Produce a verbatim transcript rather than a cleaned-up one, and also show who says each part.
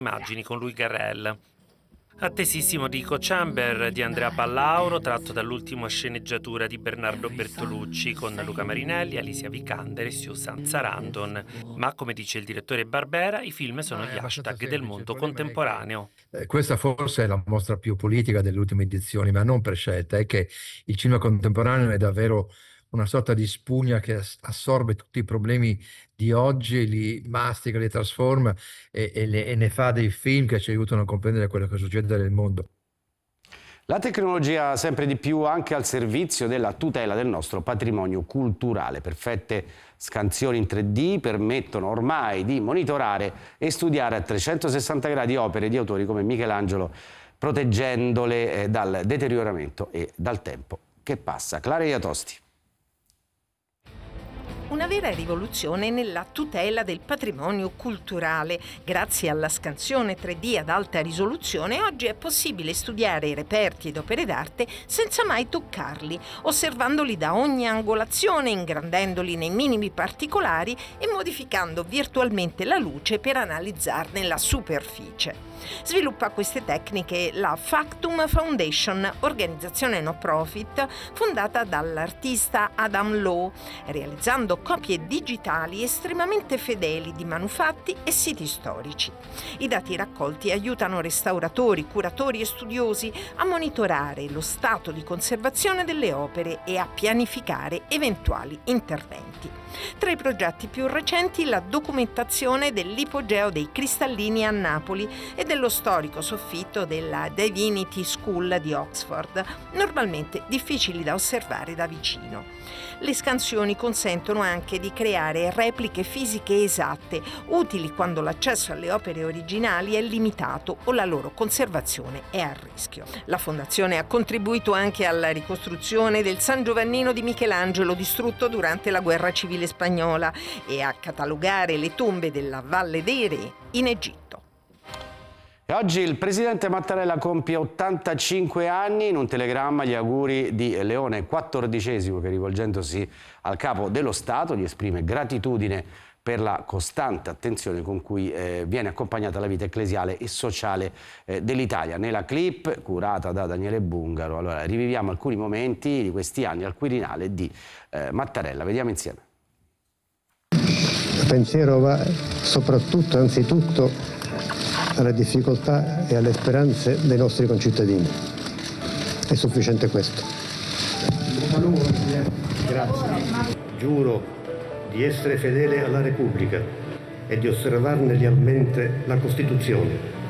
Speaker 1: Immagini con Louis Garrel. Attesissimo Dico Chamber di Andrea Pallauro, tratto dall'ultima sceneggiatura di Bernardo Bertolucci con Luca Marinelli, Alicia Vikander e Susan Sarandon. Ma come dice il direttore Barbera, i film sono gli hashtag del mondo contemporaneo.
Speaker 2: Eh, questa forse è la mostra più politica delle ultime edizioni, ma non per scelta, è che il cinema contemporaneo è davvero una sorta di spugna che assorbe tutti i problemi di oggi, li mastica, li trasforma e, e, le, e ne fa dei film che ci aiutano a comprendere quello che succede nel mondo.
Speaker 3: La tecnologia sempre di più anche al servizio della tutela del nostro patrimonio culturale. Perfette scansioni in tre D permettono ormai di monitorare e studiare a trecentosessanta gradi opere di autori come Michelangelo, proteggendole dal deterioramento e dal tempo che passa. Clara Iatosti.
Speaker 4: Una vera rivoluzione nella tutela del patrimonio culturale. Grazie alla scansione tre D ad alta risoluzione, oggi è possibile studiare i reperti ed opere d'arte senza mai toccarli, osservandoli da ogni angolazione, ingrandendoli nei minimi particolari e modificando virtualmente la luce per analizzarne la superficie. Sviluppa queste tecniche la Factum Foundation, organizzazione no profit fondata dall'artista Adam Lowe, realizzando copie digitali estremamente fedeli di manufatti e siti storici. I dati raccolti aiutano restauratori, curatori e studiosi a monitorare lo stato di conservazione delle opere e a pianificare eventuali interventi. Tra i progetti più recenti la documentazione dell'ipogeo dei cristallini a Napoli e dello storico soffitto della Divinity School di Oxford, normalmente difficili da osservare da vicino. Le scansioni consentono anche di creare repliche fisiche esatte, utili quando l'accesso alle opere originali è limitato o la loro conservazione è a rischio. La Fondazione ha contribuito anche alla ricostruzione del San Giovannino di Michelangelo distrutto durante la Guerra Civile Spagnola e a catalogare le tombe della Valle dei Re in Egitto.
Speaker 3: E oggi il presidente Mattarella compie ottantacinque anni. In un telegramma gli auguri di Leone quattordicesimo che, rivolgendosi al capo dello Stato, gli esprime gratitudine per la costante attenzione con cui eh, viene accompagnata la vita ecclesiale e sociale eh, dell'Italia. Nella clip curata da Daniele Bungaro, allora riviviamo alcuni momenti di questi anni al Quirinale di eh, Mattarella. Vediamo insieme.
Speaker 5: Il pensiero va soprattutto, anzitutto, alle difficoltà e alle speranze dei nostri concittadini. È sufficiente questo.
Speaker 6: Grazie. Giuro di essere fedele alla Repubblica e di osservarne lealmente la Costituzione,